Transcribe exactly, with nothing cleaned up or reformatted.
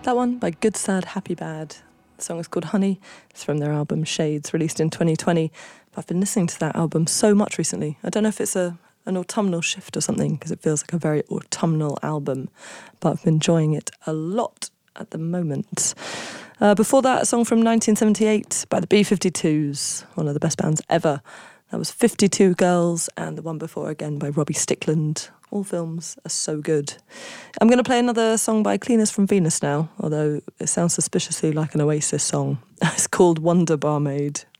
That one by Good Sad Happy Bad. The song is called Honey. It's from their album Shades, released in twenty twenty. But I've been listening to that album so much recently. I don't know if it's a an autumnal shift or something, because it feels like a very autumnal album, but I've been enjoying it a lot at the moment. Uh, before that, a song from nineteen seventy-eight by the B fifty-twos, one of the best bands ever. That was fifty-two Girls, and the one before again by Robbie Stickland. All films are so good. I'm going to play another song by Cleaners from Venus now, although it sounds suspiciously like an Oasis song. It's called Wonder Barmaid.